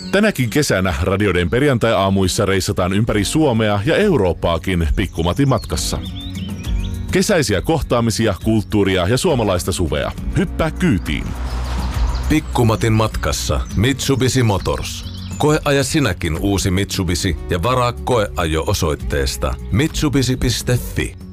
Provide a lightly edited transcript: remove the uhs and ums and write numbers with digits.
Tänäkin kesänä Radioiden perjantai-aamuissa reissataan ympäri Suomea ja Eurooppaakin Pikku-Matin matkassa. Kesäisiä kohtaamisia, kulttuuria ja suomalaista suvea. Hyppää kyytiin. Pikku-Matin matkassa Mitsubishi Motors. Koeaja sinäkin uusi Mitsubishi ja varaa koeajo osoitteesta mitsubishi.fi.